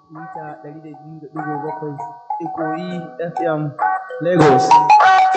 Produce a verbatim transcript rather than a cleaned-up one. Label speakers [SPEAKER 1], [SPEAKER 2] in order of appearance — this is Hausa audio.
[SPEAKER 1] mita ɗari da biyu da ɗigo bakwai Ikoyi F M Lagos.